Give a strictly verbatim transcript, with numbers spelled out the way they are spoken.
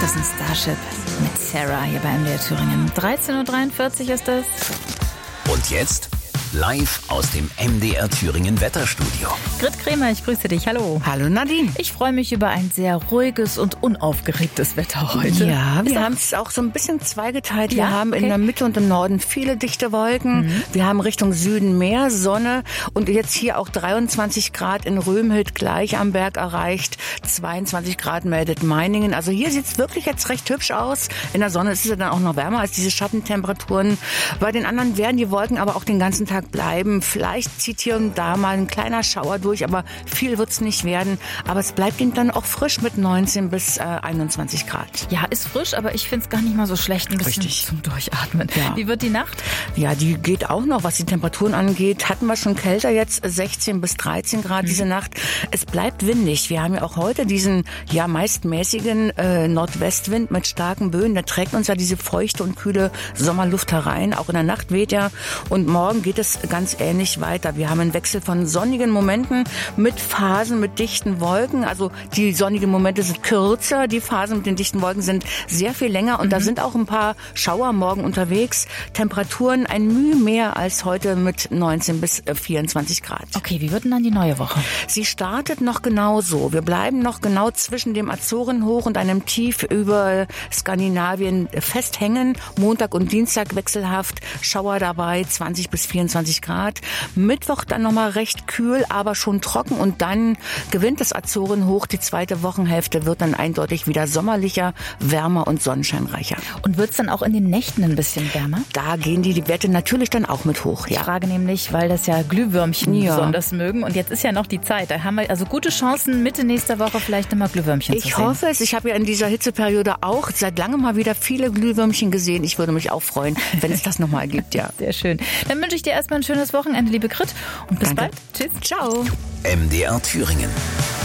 Das ist ein Starship mit Sarah hier bei M D R Thüringen. dreizehn Uhr dreiundvierzig ist es. Und jetzt live aus dem M D R Thüringen Wetterstudio. Grit Kremer, ich grüße dich. Hallo. Hallo Nadine. Ich freue mich über ein sehr ruhiges und unaufgeregtes Wetter heute. Ja, wir haben es auch so ein bisschen zweigeteilt. Wir Ja, haben okay. in der Mitte und im Norden viele dichte Wolken. Mhm. Wir haben Richtung Süden mehr Sonne und jetzt hier auch dreiundzwanzig Grad in Römhild gleich am Berg erreicht. zweiundzwanzig Grad meldet Meiningen. Also hier sieht es wirklich jetzt recht hübsch aus. In der Sonne ist es ja dann auch noch wärmer als diese Schattentemperaturen. Bei den anderen werden die Wolken aber auch den ganzen Tag bleiben. Vielleicht zieht hier und da mal ein kleiner Schauer durch, aber viel wird es nicht werden. Aber es bleibt ihm dann auch frisch mit neunzehn bis einundzwanzig Grad. Ja, ist frisch, aber ich finde es gar nicht mal so schlecht. Ein bisschen Richtig. Zum Durchatmen. Ja. Wie wird die Nacht? Ja, die geht auch noch, was die Temperaturen angeht. Hatten wir schon kälter jetzt, sechzehn bis dreizehn Grad mhm. diese Nacht. Es bleibt windig. Wir haben ja auch heute diesen ja meist mäßigen äh, Nordwestwind mit starken Böen. Der trägt uns ja diese feuchte und kühle Sommerluft herein. Auch in der Nacht weht er. Und morgen geht es ganz ähnlich weiter. Wir haben einen Wechsel von sonnigen Momenten mit Phasen mit dichten Wolken. Also die sonnigen Momente sind kürzer. Die Phasen mit den dichten Wolken sind sehr viel länger. Und mhm. da sind auch ein paar Schauer morgen unterwegs. Temperaturen ein Mühe mehr als heute mit neunzehn bis vierundzwanzig Grad. Okay, wie wird denn dann die neue Woche? Sie startet noch genauso. Wir bleiben noch genau zwischen dem Azorenhoch und einem Tief über Skandinavien festhängen. Montag und Dienstag wechselhaft. Schauer dabei, zwanzig bis vierundzwanzig Grad. Mittwoch dann nochmal recht kühl, aber schon trocken. Und dann gewinnt das Azorenhoch. Die zweite Wochenhälfte wird dann eindeutig wieder sommerlicher, wärmer und sonnenscheinreicher. Und wird es dann auch in den Nächten ein bisschen wärmer? Da gehen die, die Werte natürlich dann auch mit hoch, ja. Ich frage nämlich, weil das ja Glühwürmchen Ja. besonders mögen. Und jetzt ist ja noch die Zeit. Da haben wir also gute Chancen, Mitte nächster Woche vielleicht nochmal Glühwürmchen zu Ich sehen. hoffe es. Ich habe ja in dieser Hitzeperiode auch seit langem mal wieder viele Glühwürmchen gesehen. Ich würde mich auch freuen, wenn es das nochmal gibt, ja. Sehr schön. Dann wünsche ich dir erstmal ein schönes Wochenende, liebe Grit. Und bis Danke. bald. Tschüss. Ciao. M D R Thüringen.